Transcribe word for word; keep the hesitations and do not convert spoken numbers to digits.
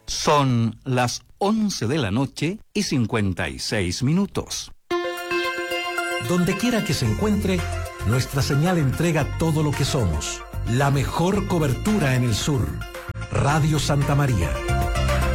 Son las once de la noche y cincuenta y seis minutos. Donde quiera que se encuentre, nuestra señal entrega todo lo que somos. La mejor cobertura en el sur. Radio Santa María.